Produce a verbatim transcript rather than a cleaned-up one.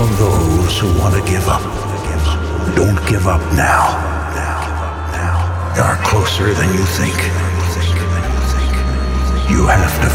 of those who want to give up. Don't give up now. You're closer than you think. You have to